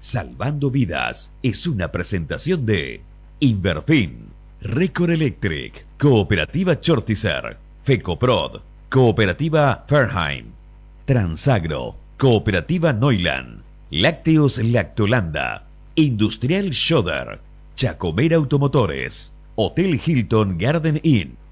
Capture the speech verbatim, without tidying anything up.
Salvando vidas es una presentación de Inverfin, Record Electric, Cooperativa Chortizer, Fecoprod, Cooperativa Fairheim, Transagro, Cooperativa Neuland, Lácteos Lactolanda, Industrial Schoder, Chacomera Automotores, Hotel Hilton Garden Inn,